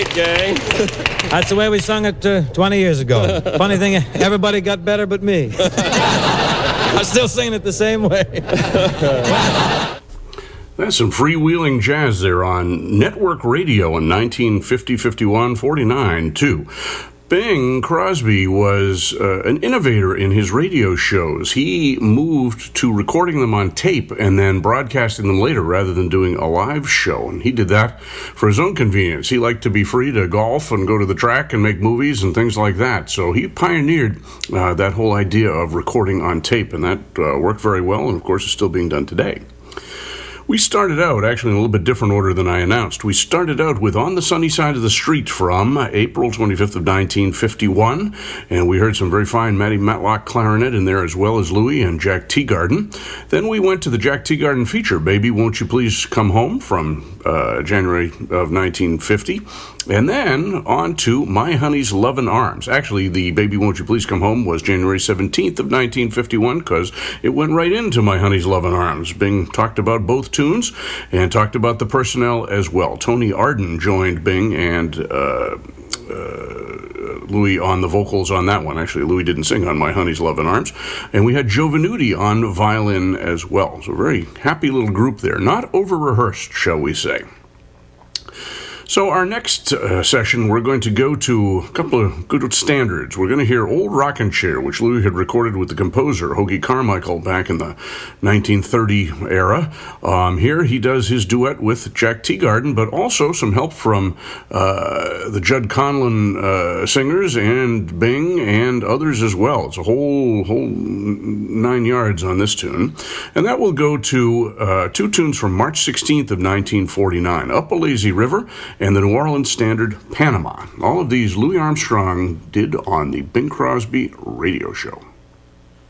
great, gang. That's the way we sung it 20 years ago. Funny thing, everybody got better but me. I'm still singing it the same way. That's some freewheeling jazz there on network radio in 1950, 51, 49, too. Bing Crosby was an innovator in his radio shows. He moved to recording them on tape and then broadcasting them later rather than doing a live show. And he did that for his own convenience. He liked to be free to golf and go to the track and make movies and things like that. So he pioneered that whole idea of recording on tape, and that worked very well, and of course is still being done today. We started out, actually in a little bit different order than I announced. We started out with On the Sunny Side of the Street from April 25th of 1951, and we heard some very fine Matty Matlock clarinet in there, as well as Louis and Jack Teagarden. Then we went to the Jack Teagarden feature, Baby Won't You Please Come Home, from January of 1950. And then on to My Honey's Lovin' Arms. Actually, the Baby Won't You Please Come Home was January 17th of 1951, because it went right into My Honey's Lovin' Arms. Bing talked about both tunes and talked about the personnel as well. Tony Arden joined Bing and Louis on the vocals on that one. Actually, Louis didn't sing on My Honey's Lovin' Arms. And we had Joe Venuti on violin as well. So a very happy little group there. Not over-rehearsed, shall we say. So our next session, we're going to go to a couple of good standards. We're going to hear Old Rockin' Chair, which Louis had recorded with the composer, Hoagy Carmichael, back in the 1930 era. Here he does his duet with Jack Teagarden, but also some help from the Judd Conlon singers and Bing and others as well. It's a whole 9 yards on this tune. And that will go to two tunes from March 16th of 1949, Up a Lazy River and the New Orleans Standard, Panama. All of these Louis Armstrong did on the Bing Crosby radio show.